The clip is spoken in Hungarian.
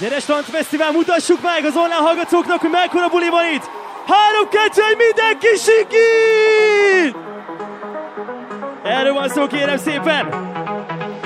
Gyere Strand Fesztivál, mutassuk meg az online hallgatóknak, hogy mekkora buli van itt! 3-2-1, mindenki sikít! Erről van szó, kérem szépen!